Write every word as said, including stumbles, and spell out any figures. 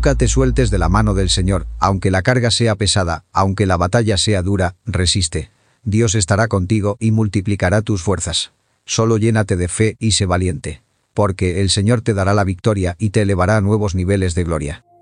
Nunca te sueltes de la mano del Señor, aunque la carga sea pesada, aunque la batalla sea dura, resiste. Dios estará contigo y multiplicará tus fuerzas. Solo llénate de fe y sé valiente. Porque el Señor te dará la victoria y te elevará a nuevos niveles de gloria.